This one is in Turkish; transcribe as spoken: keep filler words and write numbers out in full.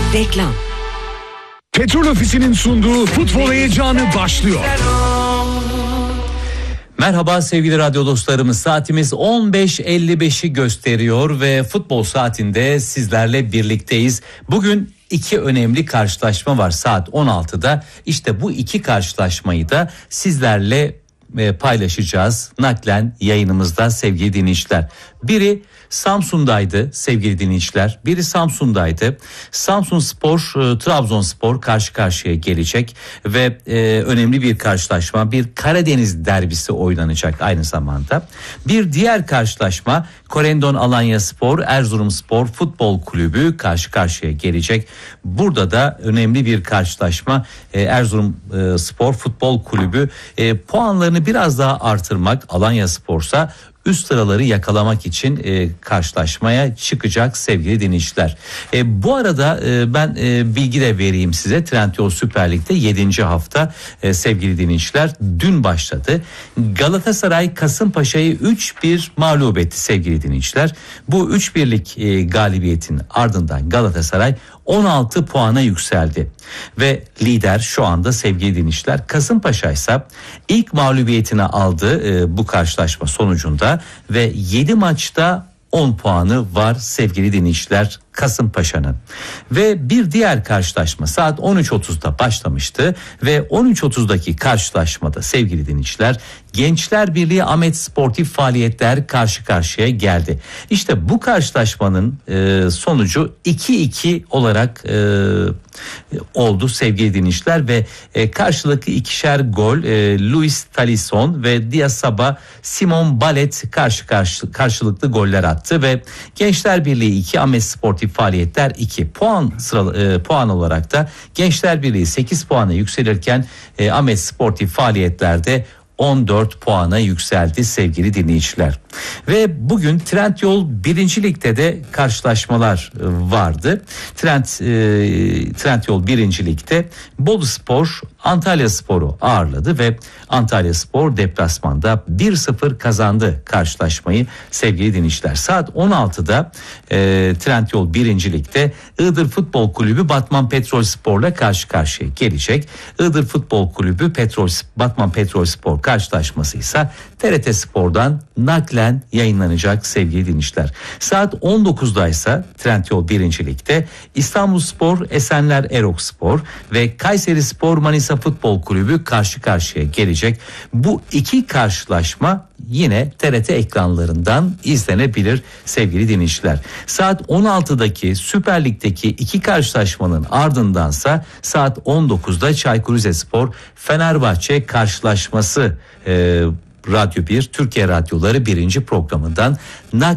Reklam. Petrol Ofisi'nin sunduğu futbol heyecanı başlıyor. Merhaba sevgili radyo dostlarımız, saatimiz on beş elli beşi gösteriyor ve futbol saatinde sizlerle birlikteyiz. Bugün iki önemli karşılaşma var saat on altıda. İşte bu iki karşılaşmayı da sizlerle paylaşacağız naklen yayınımızda sevgili dinleyiciler. Biri Samsun'daydı sevgili dinleyiciler. Biri Samsun'daydı. Samsunspor, e, Trabzonspor karşı karşıya gelecek ve e, önemli bir karşılaşma, bir Karadeniz derbisi oynanacak aynı zamanda. Bir diğer karşılaşma Korendon Alanyaspor, Erzurumspor Futbol Kulübü karşı karşıya gelecek. Burada da önemli bir karşılaşma. e, Erzurumspor Futbol Kulübü e, puanlarını biraz daha artırmak, Alanyaspor'sa üst sıraları yakalamak için e, karşılaşmaya çıkacak sevgili dinleyiciler. E, bu arada e, ben e, bilgi de vereyim size. Trendyol Süper Lig'de yedinci hafta e, sevgili dinleyiciler dün başladı. Galatasaray Kasımpaşa'yı üç bir mağlup etti sevgili dinleyiciler. Bu üç birlik e, galibiyetin ardından Galatasaray on altı puana yükseldi ve lider şu anda sevgili dinleyiciler. Kasımpaşa ise ilk mağlubiyetini aldı e, bu karşılaşma sonucunda ve yedi maçta on puanı var sevgili dinleyiciler Kasımpaşa'nın. Ve bir diğer karşılaşma saat on üç otuzda başlamıştı ve on üç otuzdaki karşılaşmada sevgili dinleyiciler Gençler Birliği Ahmet Sportif Faaliyetler karşı karşıya geldi. İşte bu karşılaşmanın e, sonucu iki iki olarak e, oldu sevgili dinleyiciler ve e, karşılıklı ikişer gol e, Luis Talisson ve Diasaba Simon Balet karşı karşı karşılıklı goller attı ve Gençler Birliği iki Ahmet Sportif Faaliyetler iki puan sıra, e, puan olarak da Gençler Birliği sekiz puana yükselirken e, Ahmet Sportif Faaliyetler'de on dört puana yükseldi sevgili dinleyiciler. Ve bugün Trendyol birinci Lig'de de karşılaşmalar vardı. Trend, e, Trendyol birinci Lig'de Boluspor Antalyaspor'u ağırladı ve Antalyaspor deplasmanda bir sıfır kazandı karşılaşmayı sevgili dinleyiciler. Saat on altıda e, Trendyol birinci Lig'de Iğdır Futbol Kulübü Batman Petrolspor'la karşı karşıya gelecek. Iğdır Futbol Kulübü Petrol Batman Petrolspor karşılaşması ise T R T Spor'dan naklen yayınlanacak sevgili dinleyiciler. Saat on dokuzda ise Trendyol birinci Lig'de İstanbulspor Esenler Erokspor ve Kayserispor Manisa Futbol Kulübü karşı karşıya gelecek. Bu iki karşılaşma yine T R T ekranlarından izlenebilir sevgili dinleyiciler. Saat on altıdaki Süper Lig'deki iki karşılaşmanın ardındansa saat on dokuzda Çaykur Rizespor Fenerbahçe karşılaşması e, Radyo bir Türkiye Radyoları birinci programından